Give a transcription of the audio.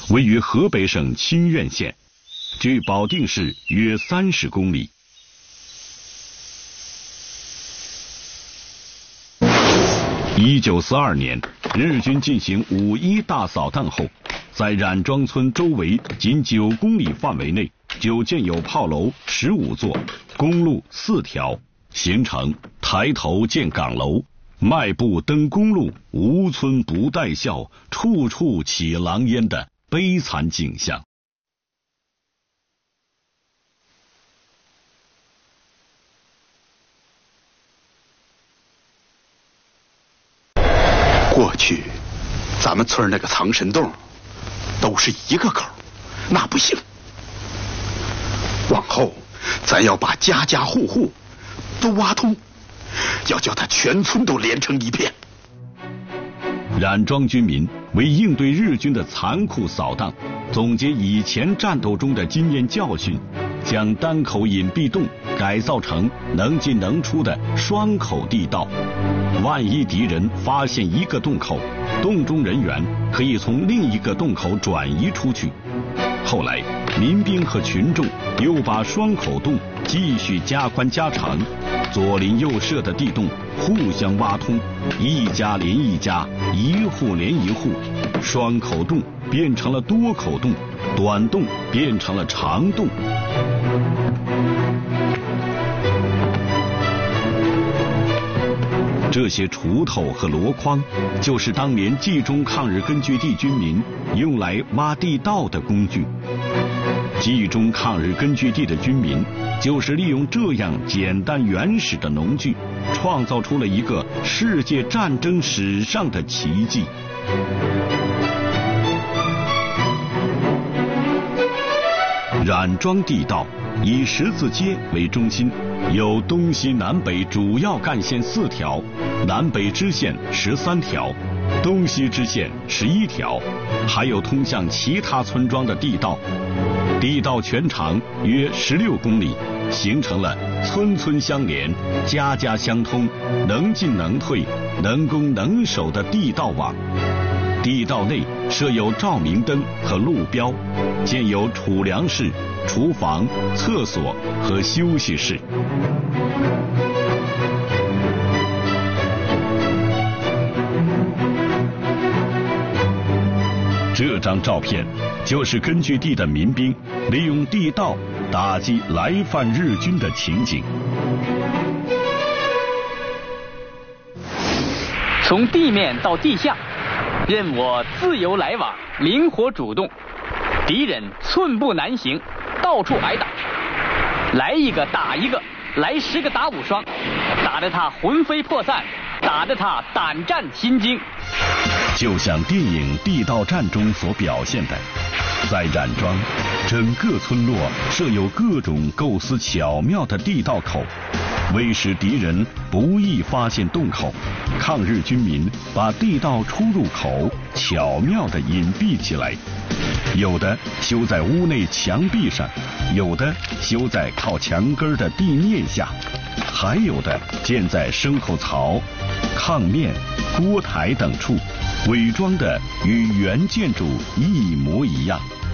位于河北省清苑县，距保定市约30公里。1942年，日军进行5·1大扫荡后，在冉庄村周围仅9公里范围内就建有炮楼15座，公路4条，形成抬头见岗楼，迈步登公路，无村不带笑，处处起狼烟的悲惨景象。 过去咱们村那个藏神洞都是一个口，那不行。往后咱要把家家户户都挖通，要叫他全村都连成一片。 冉庄居民为应对日军的残酷扫荡，总结以前战斗中的经验教训，将单口隐蔽洞改造成能进能出的双口地道。万一敌人发现一个洞口，洞中人员可以从另一个洞口转移出去。后来，民兵和群众又把双口洞继续加宽加长，左邻右舍的地洞互相挖通，一家连一家，一户连一户，双口洞变成了多口洞，短洞变成了长洞。这些锄头和箩筐就是当年冀中抗日根据地军民用来挖地道的工具。冀中抗日根据地的军民就是利用这样简单原始的农具，创造出了一个世界战争史上的奇迹。冉庄地道以十字街为中心，有东西南北主要干线4条，南北支线13条，东西支线11条，还有通向其他村庄的地道。地道全长约16公里，形成了村村相连、家家相通、能进能退、能攻能守的地道网。地道内设有照明灯和路标，建有储粮室、厨房、厕所和休息室。这张照片就是根据地的民兵利用地道打击来犯日军的情景。 从地面到地下，任我自由来往，灵活主动，敌人寸步难行，到处挨打，来一个打一个，来10个打5双，打得他魂飞魄散，打得他胆战心惊。 就像电影《地道战》中所表现的，在冉庄，整个村落设有各种构思巧妙的地道口，为使敌人不易发现洞口，抗日军民把地道出入口巧妙地隐蔽起来，有的修在屋内墙壁上，有的修在靠墙根的地面下，还有的建在牲口槽、炕面、锅台等处，伪装的与原建筑一模一样。